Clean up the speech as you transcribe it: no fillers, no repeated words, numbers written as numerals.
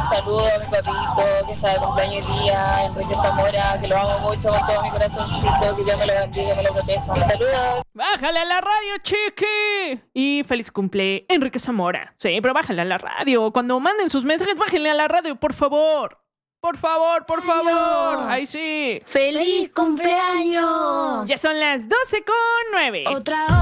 saludo a mi papito que está de cumpleaños hoy día, Enrique Zamora, que lo amo mucho con todo mi corazoncito, que Dios me lo bendiga, me lo proteja. Saludos. ¡Bájale a la radio, chiqui! Y feliz cumple, Enrique Zamora. Sí, pero bájale a la radio. Cuando manden sus mensajes, bájenle a la radio, por favor. Por favor, por favor. Ahí sí. ¡Feliz cumpleaños! Ya son las 12:09. Otra